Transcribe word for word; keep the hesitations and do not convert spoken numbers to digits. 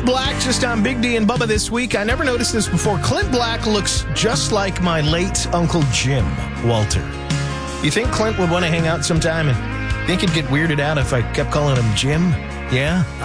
Clint Black just on Big D and Bubba this week. I never noticed this before. Clint Black looks just like my late Uncle Jim Walter. You think Clint would want to hang out sometime and think he'd get weirded out if I kept calling him Jim? Yeah?